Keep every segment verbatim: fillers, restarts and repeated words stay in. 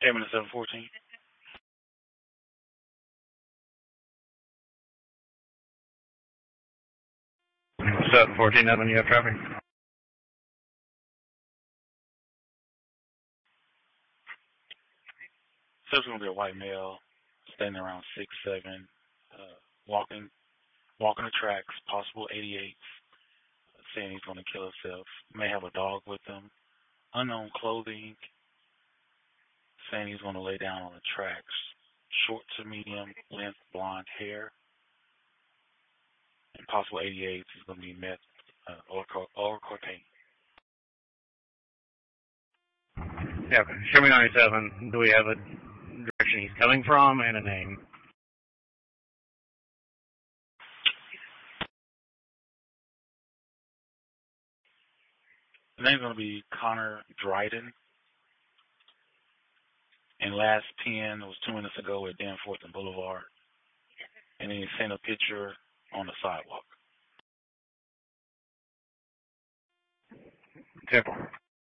Eight minutes seven fourteen. seven fourteen, nothing, you have traffic? So it's going to be a white male standing around six seven, uh, walking walking the tracks, possible eighty-eights, saying he's going to kill himself. May have a dog with him. Unknown clothing, saying he's going to lay down on the tracks. Short to medium length blonde hair. And possible eighty-eights is going to be meth uh, or, or cocaine. Yeah, okay. Show me ninety-seven. Do we have a direction he's coming from and a name? The name's going to be Connor Dryden. And last ten was two minutes ago at Danforth and Boulevard. And then he sent a picture on the sidewalk. Temple.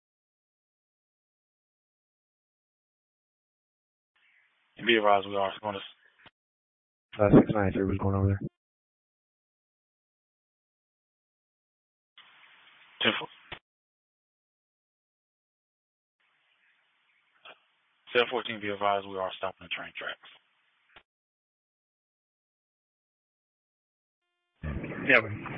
And be advised, we are going to... Uh, six ninety-three, what's going over there? Temple. seven fourteen, be advised, we are stopping the train tracks. Yeah,